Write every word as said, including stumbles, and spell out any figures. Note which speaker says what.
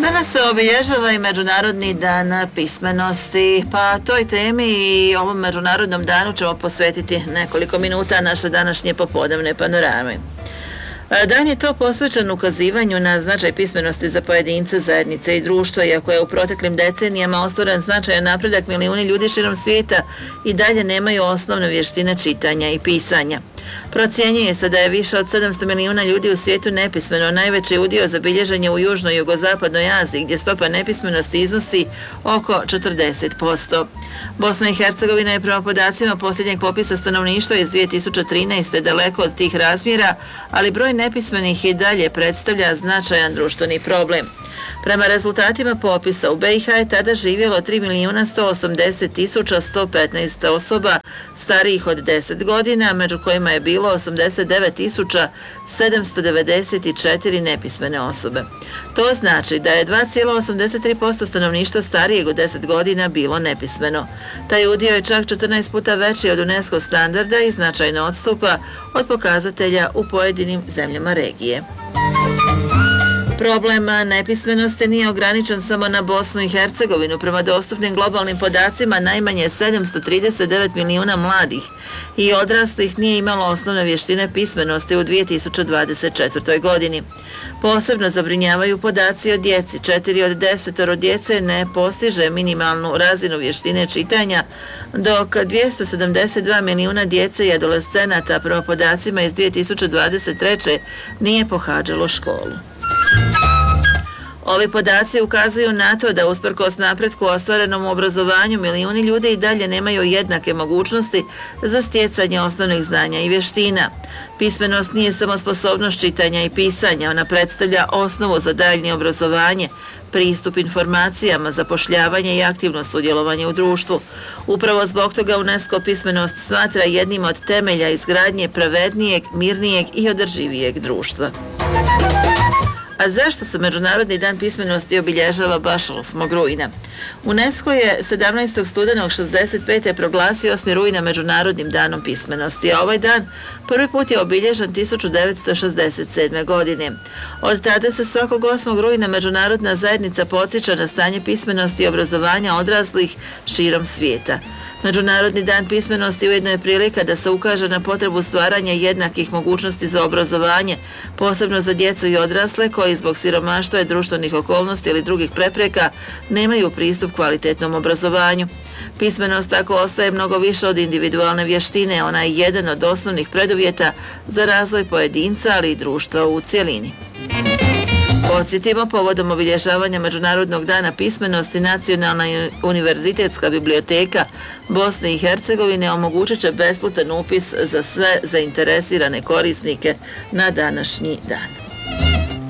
Speaker 1: Danas se obilježava i Međunarodni dan pismenosti, pa toj temi i ovom Međunarodnom danu ćemo posvetiti nekoliko minuta naše današnje popodnevne panorame. Dan je to posvećen ukazivanju na značaj pismenosti za pojedince, zajednice i društva, iako je u proteklim decenijama ostvaren značajan napredak, milijuni ljudi širom svijeta i dalje nemaju osnovne vještine čitanja i pisanja. Procjenjuje se da je više od sedamsto milijuna ljudi u svijetu nepismeno. Najveći udio zabilježen je u južnoj i jugozapadnoj Aziji, gdje stopa nepismenosti iznosi oko četrdeset posto. Bosna i Hercegovina je prema podacima posljednjeg popisa stanovništva iz dvije tisuće trinaeste. daleko od tih razmjera, ali broj nepismenih i dalje predstavlja značajan društveni problem. Prema rezultatima popisa, u B i H je tada živjelo tri milijuna sto osamdeset tisuća sto petnaest osoba starijih od deset godina, među kojima je bilo osamdeset devet tisuća sedamsto devedeset četiri nepismene osobe. To znači da je dva zarez osamdeset tri posto stanovništva starijeg od deset godina bilo nepismeno. Taj udio je čak četrnaest puta veći od UNESCO standarda i značajno odstupa od pokazatelja u pojedinim zemljama regije. Problem nepismenosti nije ograničen samo na Bosnu i Hercegovinu. Prema dostupnim globalnim podacima, najmanje sedamsto trideset devet milijuna mladih i odraslih nije imalo osnovne vještine pismenosti u dvije tisuće dvadeset četvrtoj. godini. Posebno zabrinjavaju podaci o djeci. četiri od desetoro djece ne postiže minimalnu razinu vještine čitanja, dok dvjesto sedamdeset dva milijuna djece i adolescenata prema podacima iz dvije tisuće dvadeset treće. nije pohađalo školu. Ovi podaci ukazuju na to da usprkos napretku ostvarenom u obrazovanju, milijuni ljudi i dalje nemaju jednake mogućnosti za stjecanje osnovnih znanja i vještina. Pismenost nije samo sposobnost čitanja i pisanja, ona predstavlja osnovu za daljnje obrazovanje, pristup informacijama, zapošljavanje i aktivno sudjelovanje u društvu. Upravo zbog toga UNESCO pismenost smatra jednim od temelja izgradnje pravednijeg, mirnijeg i održivijeg društva. A zašto se Međunarodni dan pismenosti obilježava baš osmog rujna? UNESCO je sedamnaestog studenog šezdeset pete. proglasio osmi rujna Međunarodnim danom pismenosti, a ovaj dan prvi put je obilježen tisuću devetsto šezdeset sedme. godine. Od tada se svakog osmog rujna međunarodna zajednica podsjeća na stanje pismenosti i obrazovanja odraslih širom svijeta. Međunarodni dan pismenosti ujedno je prilika da se ukaže na potrebu stvaranja jednakih mogućnosti za obrazovanje, posebno za djecu i odrasle koji zbog siromaštva i društvenih okolnosti ili drugih prepreka nemaju pristup kvalitetnom obrazovanju. Pismenost tako ostaje mnogo više od individualne vještine, ona je jedan od osnovnih preduvjeta za razvoj pojedinca, ali i društva u cjelini. Podsjetimo, povodom obilježavanja Međunarodnog dana pismenosti, Nacionalna univerzitetska biblioteka Bosne i Hercegovine omogućit će besplatan upis za sve zainteresirane korisnike na današnji dan.